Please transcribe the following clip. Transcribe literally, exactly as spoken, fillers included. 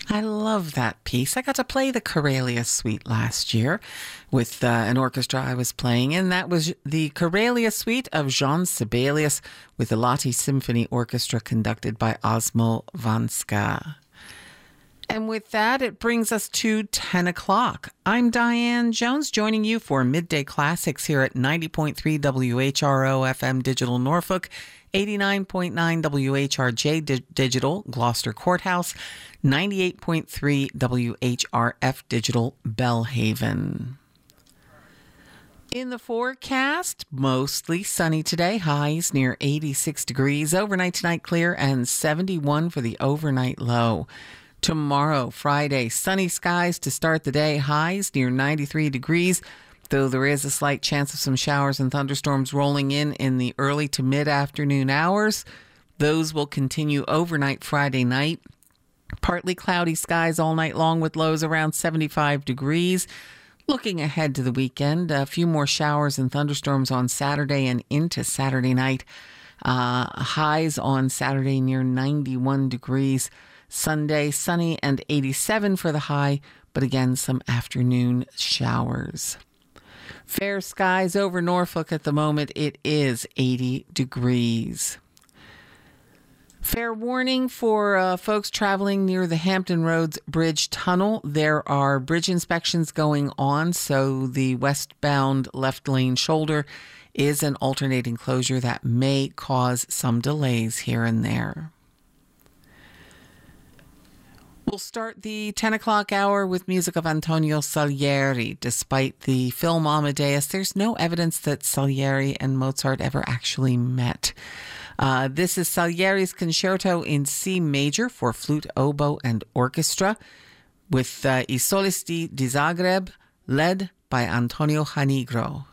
I love that piece. I got to play the Karelia Suite last year with uh, an orchestra I was playing in. That was the Karelia Suite of Jean Sibelius with the Lahti Symphony Orchestra conducted by Osmo Vanska. And with that, it brings us to ten o'clock. I'm Diane Jones, joining you for Midday Classics here at ninety point three W H R O F M Digital Norfolk, eighty-nine point nine W H R J Di- Digital Gloucester Courthouse, ninety-eight point three W H R F Digital Bellhaven. In the forecast, mostly sunny today, highs near eighty-six degrees, overnight tonight clear, and seventy-one for the overnight low. Tomorrow, Friday, sunny skies to start the day, highs near ninety-three degrees, though there is a slight chance of some showers and thunderstorms rolling in in the early to mid-afternoon hours. Those will continue overnight Friday night. Partly cloudy skies all night long with lows around seventy-five degrees. Looking ahead to the weekend, a few more showers and thunderstorms on Saturday and into Saturday night. Uh, highs on Saturday near ninety-one degrees. Sunday, sunny and eighty-seven for the high, but again, some afternoon showers. Fair skies over Norfolk at the moment. It is eighty degrees. Fair warning for uh, folks traveling near the Hampton Roads Bridge Tunnel. There are bridge inspections going on, so the westbound left lane shoulder is an alternating closure that may cause some delays here and there. We'll start the ten o'clock hour with music of Antonio Salieri. Despite the film Amadeus, there's no evidence that Salieri and Mozart ever actually met. Uh, this is Salieri's Concerto in C major for flute, oboe, and orchestra with uh, I Solisti di Zagreb, led by Antonio Janigro.